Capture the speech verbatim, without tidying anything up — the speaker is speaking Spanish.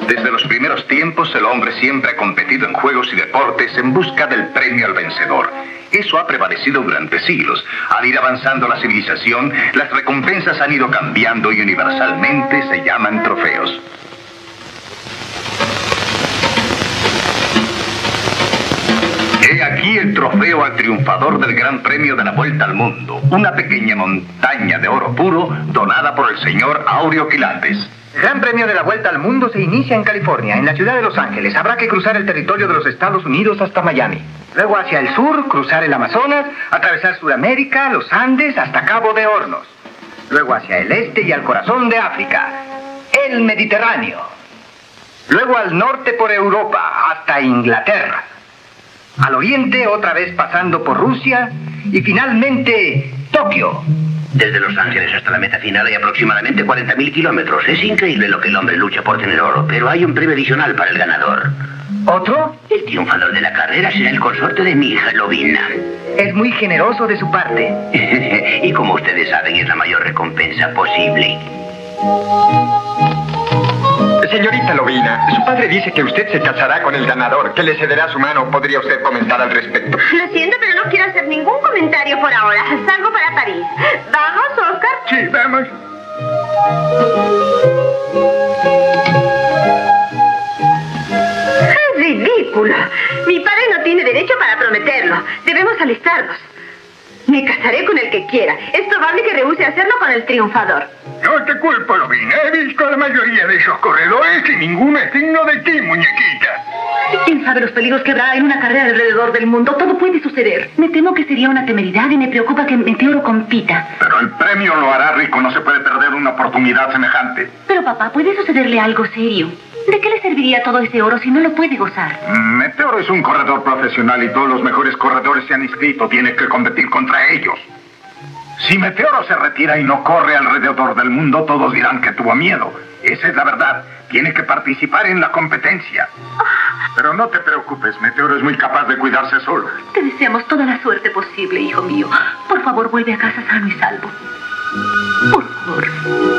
Desde los primeros tiempos, el hombre siempre ha competido en juegos y deportes en busca del premio al vencedor. Eso ha prevalecido durante siglos. Al ir avanzando la civilización, las recompensas han ido cambiando y universalmente se llaman trofeos. He aquí el trofeo al triunfador del Gran Premio de la Vuelta al Mundo, una pequeña montaña de oro puro donada por el señor Aureo Quilates. El Gran Premio de la Vuelta al Mundo se inicia en California, en la ciudad de Los Ángeles. Habrá que cruzar el territorio de los Estados Unidos hasta Miami. Luego hacia el sur, cruzar el Amazonas, atravesar Sudamérica, los Andes, hasta Cabo de Hornos. Luego hacia el este y al corazón de África, el Mediterráneo. Luego al norte por Europa, hasta Inglaterra. Al oriente, otra vez pasando por Rusia. Y finalmente, Tokio. Desde Los Ángeles hasta la meta final hay aproximadamente cuarenta mil kilómetros. Es increíble lo que el hombre lucha por tener oro, pero hay un premio adicional para el ganador. ¿Otro? El triunfador de la carrera será el consorte de mi hija, Lovina. Es muy generoso de su parte. Y como ustedes saben, es la mayor recompensa posible. Señorita Lovina, su padre dice que usted se casará con el ganador, que le cederá su mano. ¿Podría usted comentar al respecto? Lo siento, pero no quiero hacer ningún comentario por ahora. Salgo para París. ¿Vamos, Oscar? Sí, vamos. ¡Es ridículo! Mi padre no tiene derecho para prometerlo. Debemos alistarnos. Me casaré con el que quiera. Es probable que rehúse hacerlo con el triunfador. No te culpo, Lovina. He visto a la mayoría de esos corredores y ninguno es digno de ti, muñequita. ¿Quién sabe los peligros que habrá en una carrera alrededor del mundo? Todo puede suceder. Me temo que sería una temeridad y me preocupa que Meteoro compita. Pero el premio lo hará rico. No se puede perder una oportunidad semejante. Pero papá, puede sucederle algo serio. ¿De qué le serviría todo ese oro si no lo puede gozar? Meteoro es un corredor profesional y todos los mejores corredores se han inscrito. Tiene que competir contra ellos. Si Meteoro se retira y no corre alrededor del mundo, todos dirán que tuvo miedo. Esa es la verdad. Tiene que participar en la competencia. Pero no te preocupes, Meteoro es muy capaz de cuidarse solo. Te deseamos toda la suerte posible, hijo mío. Por favor, vuelve a casa sano y salvo. Por favor.